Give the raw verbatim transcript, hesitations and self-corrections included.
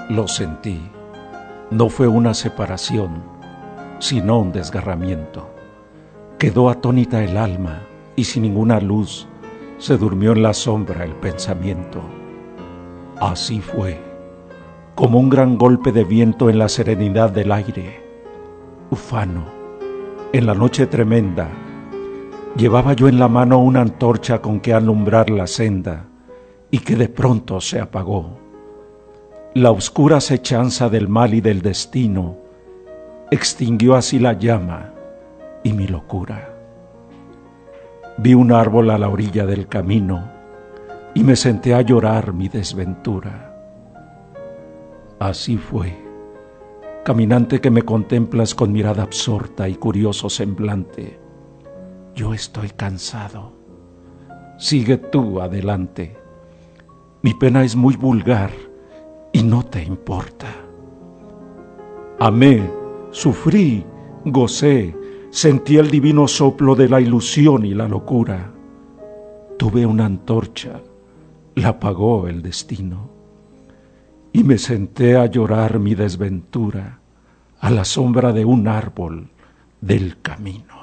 Lo sentí. No fue una separación, sino un desgarramiento. Quedó atónita el alma y sin ninguna luz se durmió en la sombra el pensamiento. Así fue, como un gran golpe de viento en la serenidad del aire. Ufano, en la noche tremenda, llevaba yo en la mano una antorcha con que alumbrar la senda y que de pronto se apagó. La oscura acechanza del mal y del destino extinguió así la llama y mi locura. Vi un árbol a la orilla del camino y me senté a llorar mi desventura. Así fue, caminante que me contemplas con mirada absorta y curioso semblante. Yo estoy cansado. Sigue tú adelante. Mi pena es muy vulgar y no te importa. Amé, sufrí, gocé, sentí el divino soplo de la ilusión y la locura. Tuve una antorcha, la apagó el destino, y me senté a llorar mi desventura a la sombra de un árbol del camino.